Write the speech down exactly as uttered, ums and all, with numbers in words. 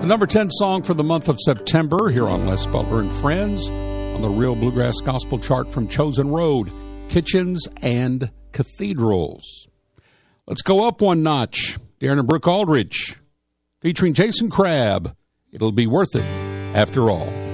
number ten song for the month of September here on Les Butler and Friends on the Real Bluegrass Gospel chart from Chosen Road, Kitchens and Cathedrals. Let's go up one notch. Darren and Brooke Aldridge featuring Jason Crabb. It'll be worth it after all.